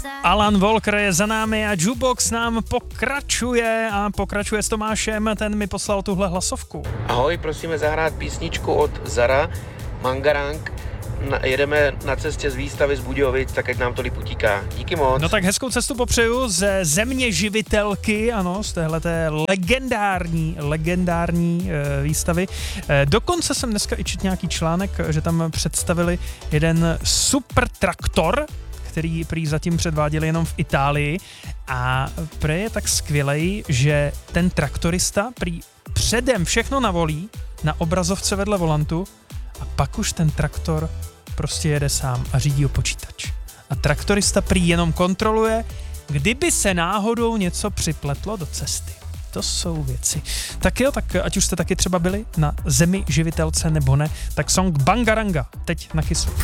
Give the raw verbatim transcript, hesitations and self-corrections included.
Alan Walker je za námi a Jukebox nám pokračuje a pokračuje s Tomášem, ten mi poslal tuhle hlasovku. Ahoj, prosíme zahrát písničku od Zara, Mangarang. Na, jedeme na cestě z výstavy z Budějovic, tak ať nám to líp utíká. Díky moc. No tak hezkou cestu popřeju ze země živitelky, ano, z téhleté legendární, legendární e, výstavy. E, dokonce jsem dneska i četl nějaký článek, že tam představili jeden super traktor, který prý zatím předváděli jenom v Itálii a prý je tak skvělej, že ten traktorista prý předem všechno navolí na obrazovce vedle volantu a pak už ten traktor prostě jede sám a řídí ho počítač. A traktorista prý jenom kontroluje, kdyby se náhodou něco připletlo do cesty. To jsou věci. Tak jo, tak ať už jste taky třeba byli na zemi živitelce nebo ne, tak song Bangaranga teď na Kissu.